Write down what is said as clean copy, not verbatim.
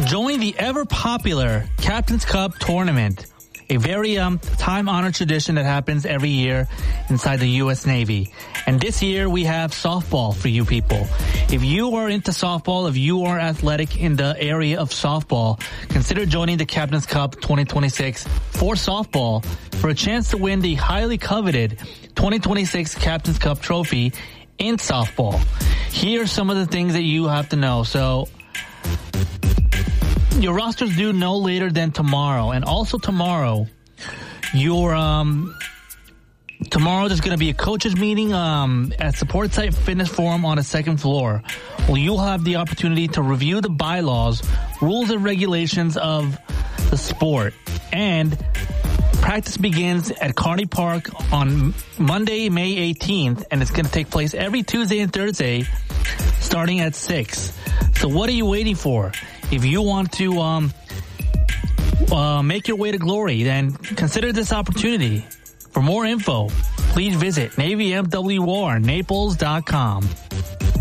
Join the ever-popular Captain's Cup tournament, a very time-honored tradition that happens every year inside the U.S. Navy. And this year, we have softball for you people. If you are into softball, if you are athletic in the area of softball, consider joining the Captain's Cup 2026 for softball for a chance to win the highly coveted 2026 Captain's Cup trophy in softball. Here are some of the things that you have to know. So, your roster's due no later than tomorrow. And also tomorrow, tomorrow there's going to be a coaches meeting at Support Site Fitness Forum on the second floor. Well, you'll have the opportunity to review the bylaws, rules and regulations of the sport. And practice begins at Kearney Park on Monday, May 18th, and it's going to take place every Tuesday and Thursday starting at 6. So what are you waiting for? If you want to make your way to glory, then consider this opportunity. For more info, please visit NavyMWRNaples.com.